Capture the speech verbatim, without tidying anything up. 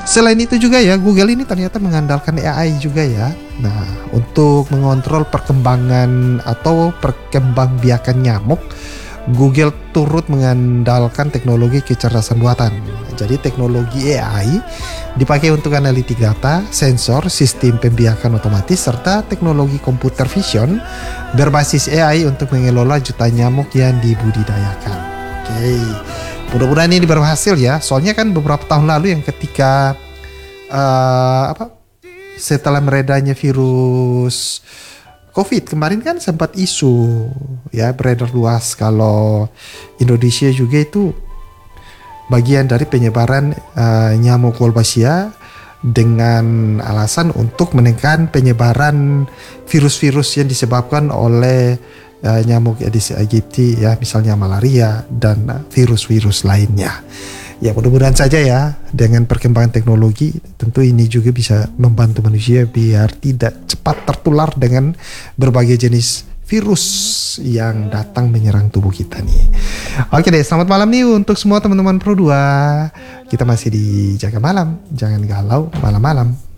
Selain itu juga ya, Google ini ternyata mengandalkan A I juga ya. Nah, untuk mengontrol perkembangan atau perkembangbiakan nyamuk, Google turut mengandalkan teknologi kecerdasan buatan. Jadi teknologi A I dipakai untuk analitik data, sensor, sistem pembiakan otomatis, serta teknologi computer vision berbasis A I untuk mengelola jutaan nyamuk yang dibudidayakan. Oke, mudah-mudahan ini berhasil ya. Soalnya kan beberapa tahun lalu yang ketika uh, apa setelah meredanya virus COVID kemarin kan sempat isu ya beredar luas kalau Indonesia juga itu bagian dari penyebaran uh, nyamuk Wolbachia dengan alasan untuk menekan penyebaran virus-virus yang disebabkan oleh uh, nyamuk Aedes aegypti ya, misalnya malaria dan uh, virus-virus lainnya. Ya mudah-mudahan saja ya dengan perkembangan teknologi tentu ini juga bisa membantu manusia biar tidak cepat tertular dengan berbagai jenis virus yang datang menyerang tubuh kita nih. Oke deh, selamat malam nih untuk semua teman-teman Pro dua. Kita masih di Jaga Malam, jangan galau malam-malam.